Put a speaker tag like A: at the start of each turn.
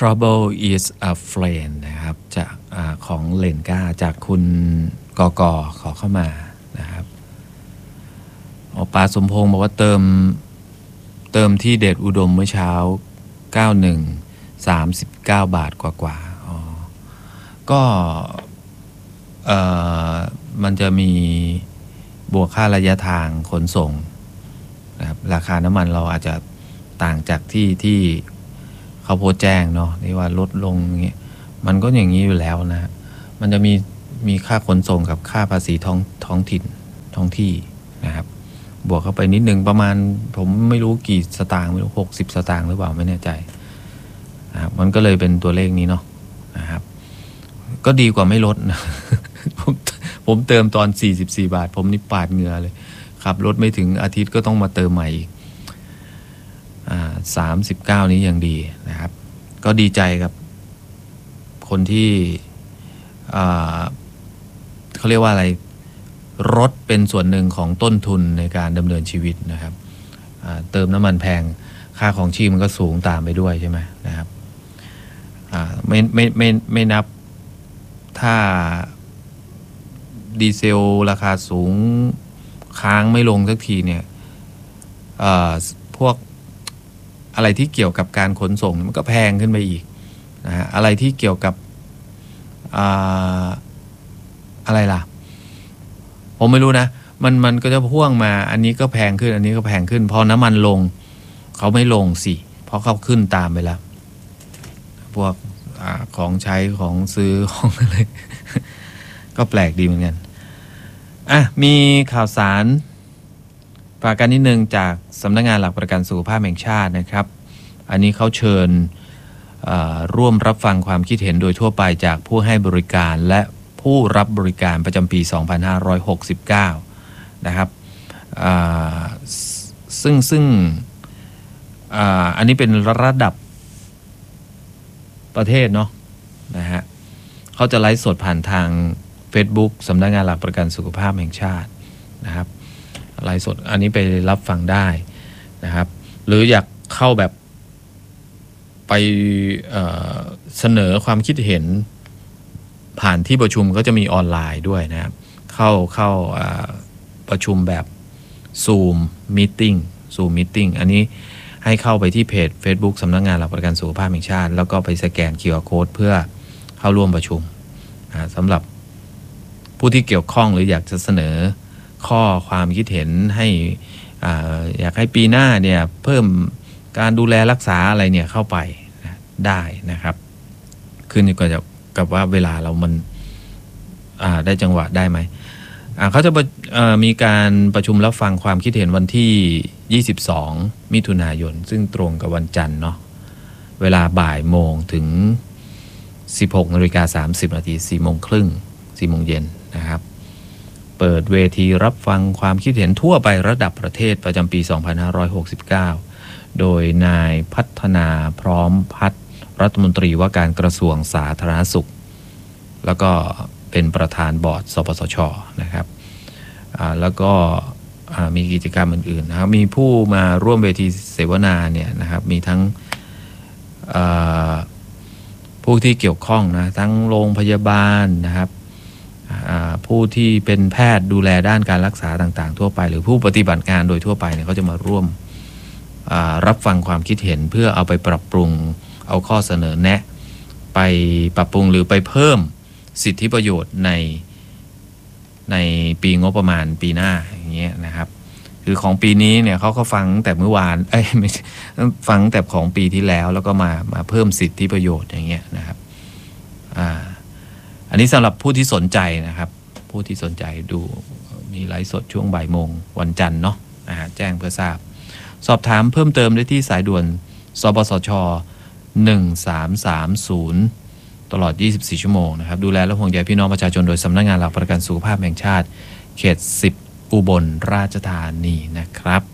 A: Trouble is a friend นะครับจากของเลนก้าจากคุณกกขอเข้ามานะครับปาสมพงษ์บอกว่าเติมที่เดชอุดมเมื่อเช้า91 39 บาทกว่าก็มันจะมีบวกค่าระยะทางขนส่งนะครับราคาน้ำมันเราอาจจะต่างจากที่เขาโพสต์แจ้งเนาะที่ว่าลดลงเงี้ยมันก็อย่างนี้อยู่แล้วนะมันจะมีค่าขนส่งกับค่าภาษีท้องถิ่นท้องที่นะครับบวกเข้าไปนิดนึงประมาณผมไม่รู้กี่สตางค์ไม่รู้60 สตางค์หรือเปล่าไม่แน่ใจนะครับมันก็เลยเป็นตัวเลขนี้เนาะนะครับก็ดีกว่าไม่ลดนะ ผมเติมตอน44 บาทผมนี่ปาดเหงื่อเลยขับรถไม่ถึงอาทิตย์ก็ต้องมาเติมใหม่อีก39นี้ยังดีนะครับก็ดีใจกับคนที่เขาเรียกว่าอะไรรถเป็นส่วนหนึ่งของต้นทุนในการดำเนินชีวิตนะครับเติมน้ำมันแพงค่าของชีพมันก็สูงตามไปด้วยใช่ไหมนะครับไม่นับถ้าดีเซลราคาสูงค้างไม่ลงสักทีเนี่ยพวกอะไรที่เกี่ยวกับการขนส่งมันก็แพงขึ้นไปอีกนะฮะอะไรที่เกี่ยวกับอะไรล่ะผมไม่รู้นะมันก็จะพ่วงมาอันนี้ก็แพงขึ้นอันนี้ก็แพงขึ้นพอน้ำมันลงเขาไม่ลงสิเพราะเขาขึ้นตามไปแล้วพวกของใช้ของซื้อของอะไร ก็แปลกดีเหมือนกันมีข่าวสารฝากกันนิดนึงจากสำนักงานหลักประกันสุขภาพแห่งชาตินะครับอันนี้เขาเชิญร่วมรับฟังความคิดเห็นโดยทั่วไปจากผู้ให้บริการและผู้รับบริการประจำปี 2569 นะครับซึ่งอันนี้เป็นระดับประเทศเนาะนะฮะเขาจะไลฟ์สดผ่านทาง Facebook สำนักงานหลักประกันสุขภาพแห่งชาตินะครับไลฟ์สดอันนี้ไปรับฟังได้นะครับหรืออยากเข้าแบบไปเสนอความคิดเห็นผ่านที่ประชุมก็จะมีออนไลน์ด้วยนะครับเข้าประชุมแบบ Zoom Meeting อันนี้ให้เข้าไปที่เพจ Facebook สำนักงานหลักประกันสุขภาพแห่งชาติแล้วก็ไปสแกน QR Code เพื่อเข้าร่วมประชุมสำหรับผู้ที่เกี่ยวข้องหรืออยากจะเสนอข้อความคิดเห็นให้อยากให้ปีหน้าเนี่ยเพิ่มการดูแลรักษาอะไรเนี่ยเข้าไปได้นะครับขึ้นอยู่กับว่าเวลาเรามันได้จังหวะได้ไหมเขาจะมีการประชุมรับฟังความคิดเห็นวันที่22 มิถุนายนซึ่งตรงกับวันจันทร์เนาะเวลาบ่ายโมงถึง 16:30 นาที 4 โมงครึ่ง 4 โมงเย็นนะครับเปิดเวทีรับฟังความคิดเห็นทั่วไประดับประเทศประจำปี 2569 โดยนายพัฒนาพร้อมพัฒน์รัฐมนตรีว่าการกระทรวงสาธารณสุขแล้วก็เป็นประธานบอร์ดสปสช.นะครับแล้วก็มีกิจกรรมอื่นๆนะครับมีผู้มาร่วมเวทีเสวนาเนี่ยนะครับมีทั้งผู้ที่เกี่ยวข้องนะทั้งโรงพยาบาลนะครับผู้ที่เป็นแพทย์ดูแลด้านการรักษาต่างๆทั่วไปหรือผู้ปฏิบัติงานโดยทั่วไปเนี่ยเขาจะมาร่วมรับฟังความคิดเห็นเพื่อเอาไปปรับปรุงเอาข้อเสนอแนะไปปรับปรุงหรือไปเพิ่มสิทธิประโยชน์ในปีงบประมาณปีหน้าอย่างเงี้ยนะครับคือของปีนี้เนี่ยเขาก็ฟังแต่เมื่อวานไม่ฟังแต่ของปีที่แล้วแล้วก็มาเพิ่มสิทธิประโยชน์อย่างเงี้ยนะครับอันนี้สำหรับผู้ที่สนใจนะครับผู้ที่สนใจดูมีไลฟ์สดช่วงบ่ายโมงวันจันทร์เนาะแจ้งเพื่อทราบสอบถามเพิ่มเติมได้ที่สายด่วนสปสช1330ตลอด24ชั่วโมงนะครับดูแลและห่วงใยพี่น้องประชาชนโดยสำนักงานหลักประกันสุขภาพแห่งชาติเขต10อุบลราชธานีนะครับ